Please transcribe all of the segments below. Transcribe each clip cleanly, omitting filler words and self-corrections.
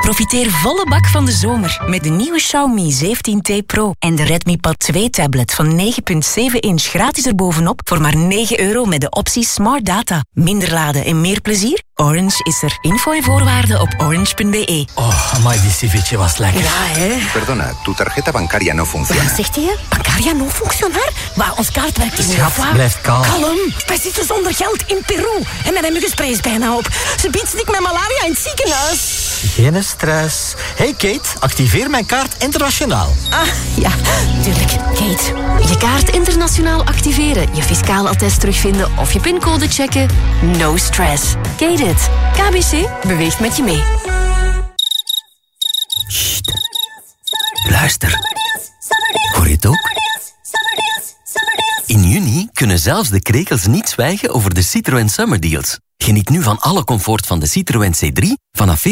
Profiteer volle bak van de zomer met de nieuwe Xiaomi 17T Pro en de Redmi Pad 2-tablet van 9,7 inch gratis erbovenop voor maar €9 met de optie Smart Data. Minder laden en meer plezier? Orange is er. Info en voorwaarden op orange.be. Oh, amai, die ceviche was lekker. Ja, hè? Perdona, tu tarjeta bancaria no funciona. Wat zegt hij? Bancaria no funcionar? Maar ons kaart werkt niet. Schat, blijf kalm. Kalm. Wij zitten zonder geld in Peru. En mijn muggenspray is bijna op. Ze biedt ik met malaria in het ziekenhuis. Geen stress. Hey Kate, activeer mijn kaart internationaal. Ah, ja, tuurlijk. Kate. Je kaart internationaal activeren, je fiscaal attest terugvinden of je pincode checken. No stress. Kate it. KBC beweegt met je mee. Sst. Luister. Hoor je het ook? In juni kunnen zelfs de krekels niet zwijgen over de Citroën Summer Deals. Geniet nu van alle comfort van de Citroën C3 vanaf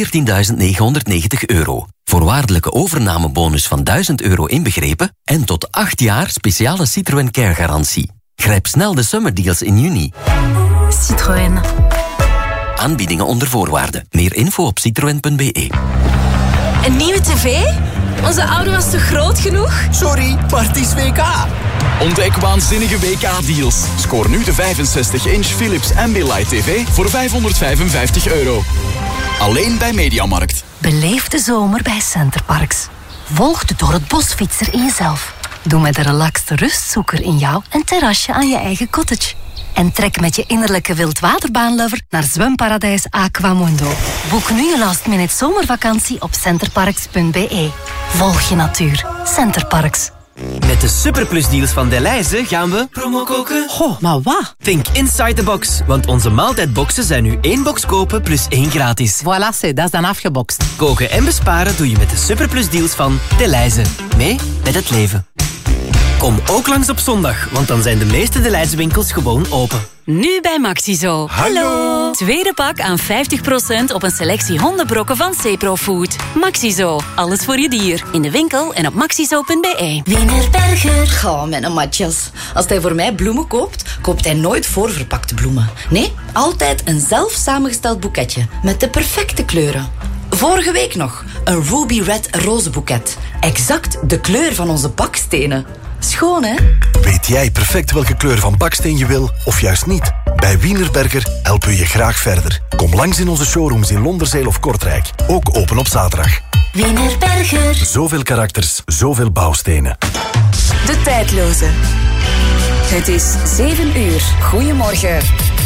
€14.990. Voorwaardelijke overnamebonus van €1.000 inbegrepen en tot 8 jaar speciale Citroën Care garantie. Grijp snel de Summer Deals in juni. Citroën. Aanbiedingen onder voorwaarden. Meer info op citroen.be. Een nieuwe tv? Onze oude was te groot genoeg? Sorry, maar het is WK. Ontdek waanzinnige WK-deals. Scoor nu de 65-inch Philips Ambilight TV voor €555. Alleen bij Mediamarkt. Beleef de zomer bij Centerparks. Volg de door het bosfietser in jezelf. Doe met de relaxte rustzoeker in jou een terrasje aan je eigen cottage. En trek met je innerlijke wildwaterbaanlover naar zwemparadijs Aquamundo. Boek nu je last-minute zomervakantie op centerparks.be. Volg je natuur. Centerparks. Met de superplusdeals van Delhaize gaan we promo koken. Goh, maar wat? Think inside the box, want onze maaltijdboxen zijn nu 1 box kopen plus 1 gratis. Voilà, dat is dan afgebokst. Koken en besparen doe je met de superplusdeals van Delhaize. Mee met het leven. Kom ook langs op zondag, want dan zijn de meeste Delhaize winkels gewoon open. Nu bij Maxizo. Hallo. Tweede pak aan 50% op een selectie hondenbrokken van Ceprofood. Maxizo. Alles voor je dier. In de winkel en op maxizo.be. Wienerberger. Ga, mijn matjas. Als hij voor mij bloemen koopt, koopt hij nooit voorverpakte bloemen. Nee, altijd een zelf samengesteld boeketje. Met de perfecte kleuren. Vorige week nog een Ruby Red rozenboeket. Exact de kleur van onze bakstenen. Schoon, hè? Weet jij perfect welke kleur van baksteen je wil, of juist niet? Bij Wienerberger helpen we je graag verder. Kom langs in onze showrooms in Londerzeel of Kortrijk. Ook open op zaterdag. Wienerberger. Zoveel karakters, zoveel bouwstenen. De tijdloze. Het is 7 uur. Goedemorgen.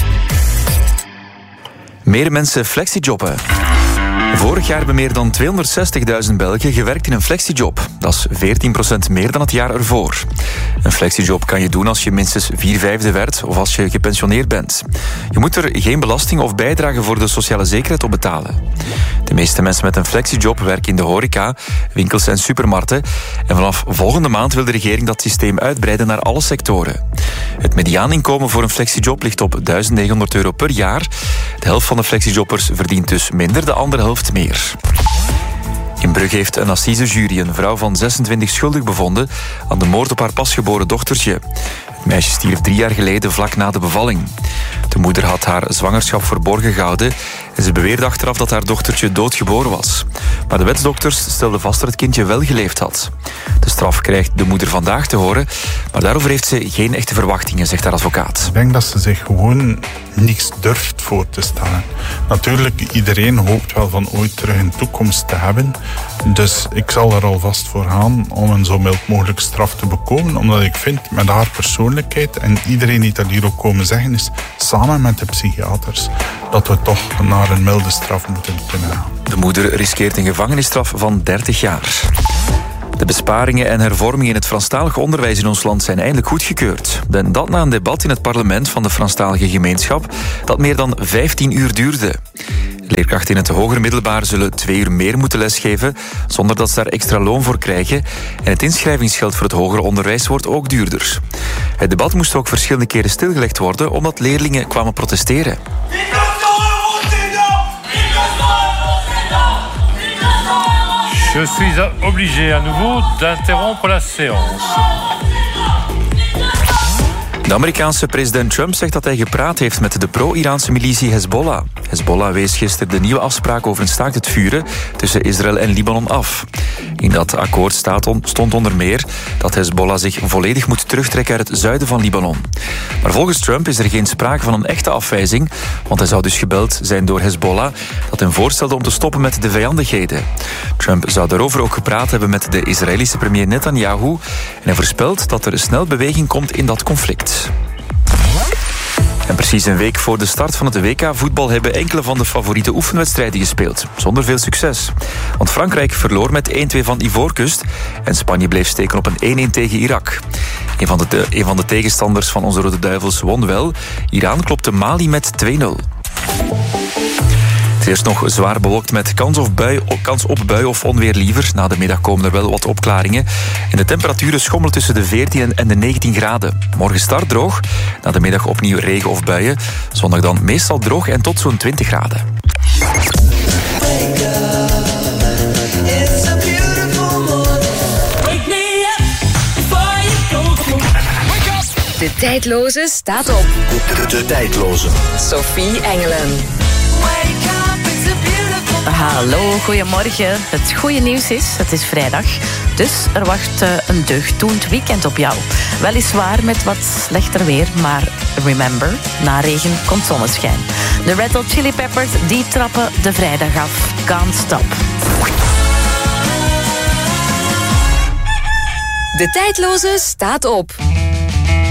Meer mensen flexijobben. Vorig jaar hebben meer dan 260.000 Belgen gewerkt in een flexijob. Dat is 14% meer dan het jaar ervoor. Een flexijob kan je doen als je minstens 4/5 werkt of als je gepensioneerd bent. Je moet er geen belasting of bijdrage voor de sociale zekerheid op betalen. De meeste mensen met een flexijob werken in de horeca, winkels en supermarkten. En vanaf volgende maand wil de regering dat systeem uitbreiden naar alle sectoren. Het mediaaninkomen voor een flexijob ligt op €1.900 per jaar. De helft van de flexijobbers verdient dus minder, de andere helft meer. In Brugge heeft een assisejury een vrouw van 26 schuldig bevonden aan de moord op haar pasgeboren dochtertje. Het meisje stierf 3 jaar geleden vlak na de bevalling. De moeder had haar zwangerschap verborgen gehouden en ze beweerde achteraf dat haar dochtertje doodgeboren was. Maar de wetsdokters stelden vast dat het kindje wel geleefd had. De straf krijgt de moeder vandaag te horen, maar daarover heeft ze geen echte verwachtingen, zegt haar advocaat. Ik denk dat ze zich gewoon niks durft voor te stellen. Natuurlijk, iedereen hoopt wel van ooit terug een toekomst te hebben. Dus ik zal er alvast voor gaan om een zo mild mogelijk straf te bekomen. Omdat ik vind, met haar persoonlijkheid en iedereen die dat hier ook komen zeggen is, samen met de psychiaters, dat we toch naar een milde straf moeten kunnen gaan. De moeder riskeert een gevangenisstraf van 30 jaar. De besparingen en hervormingen in het Franstalig onderwijs in ons land zijn eindelijk goedgekeurd. En dat na een debat in het parlement van de Franstalige gemeenschap dat meer dan 15 uur duurde. Leerkrachten in het hoger middelbaar zullen 2 uur meer moeten lesgeven, zonder dat ze daar extra loon voor krijgen. En het inschrijvingsgeld voor het hoger onderwijs wordt ook duurder. Het debat moest ook verschillende keren stilgelegd worden, omdat leerlingen kwamen protesteren. Je suis obligé à nouveau d'interrompre la séance. De Amerikaanse president Trump zegt dat hij gepraat heeft met de pro-Iraanse militie Hezbollah. Hezbollah wees gisteren de nieuwe afspraak over een staakt het vuren tussen Israël en Libanon af. In dat akkoord stond onder meer dat Hezbollah zich volledig moet terugtrekken uit het zuiden van Libanon. Maar volgens Trump is er geen sprake van een echte afwijzing, want hij zou dus gebeld zijn door Hezbollah dat hem voorstelde om te stoppen met de vijandigheden. Trump zou daarover ook gepraat hebben met de Israëlische premier Netanyahu en hij voorspelt dat er snel beweging komt in dat conflict. En precies een week voor de start van het WK-voetbal hebben enkele van de favoriete oefenwedstrijden gespeeld. Zonder veel succes. Want Frankrijk verloor met 1-2 van Ivoorkust en Spanje bleef steken op een 1-1 tegen Irak. Een van de tegenstanders van onze Rode Duivels won wel. Iran klopte Mali met 2-0. Het is nog zwaar bewolkt met kans op bui of onweer liever. Na de middag komen er wel wat opklaringen. En de temperaturen schommelen tussen de 14 en de 19 graden. Morgen start droog. Na de middag opnieuw regen of buien. Zondag dan meestal droog en tot zo'n 20 graden. De tijdloze staat op. De tijdloze. Sophie Engelen. Hallo, goedemorgen. Het goede nieuws is, het is vrijdag. Dus er wacht een deugddoend weekend op jou. Weliswaar met wat slechter weer, maar remember, na regen komt zonneschijn. De Red Hot Chili Peppers, die trappen de vrijdag af. Can't stop. De tijdloze staat op.